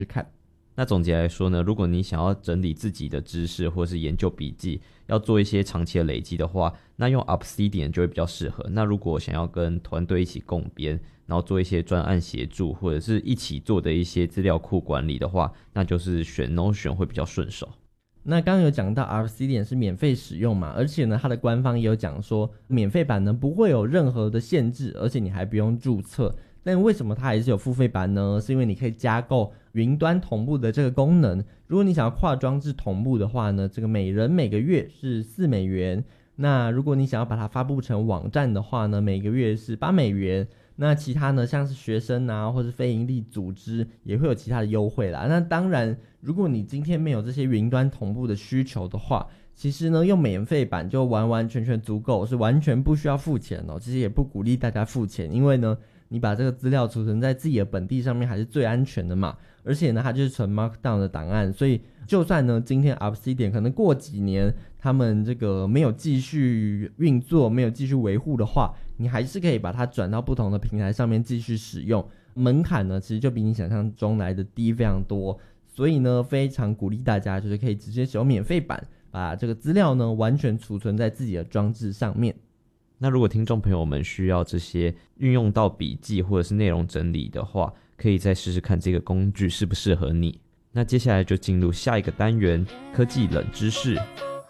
去看。 那总结来说呢，如果你想要整理自己的知识或是研究笔记，要做一些长期的累积的话，那用 Obsidian 就会比较适合。那如果想要跟团队一起共编，然后做一些专案协助，或者是一起做的一些资料库管理的话，那就是选 Notion 会比较顺手。 那刚刚有讲到 Obsidian 是免费使用嘛，而且呢它的官方也有讲说免费版呢不会有任何的限制，而且你还不用注册。但为什么它还是有付费版呢？是因为你可以加购云端同步的这个功能。如果你想要跨装置同步的话呢，这个每人每个月是$4。那如果你想要把它发布成网站的话呢，每个月是$8。那其他呢，像是学生啊，或是非营利组织也会有其他的优惠啦。那当然，如果你今天没有这些云端同步的需求的话，其实呢，用免费版就完完全全足够，是完全不需要付钱哦。其实也不鼓励大家付钱，因为呢，你把这个资料储存在自己的本地上面还是最安全的嘛。而且呢，它就是纯 Markdown 的档案，所以就算呢今天 Obsidian 可能过几年他们这个没有继续运作，没有继续维护的话，你还是可以把它转到不同的平台上面继续使用。门槛呢其实就比你想象中来的低非常多，所以呢非常鼓励大家就是可以直接使用免费版，把这个资料呢完全储存在自己的装置上面。 那如果听众朋友们需要这些运用到笔记或者是内容整理的话，可以再试试看这个工具适不适合你。那接下来就进入下一个单元，科技冷知识。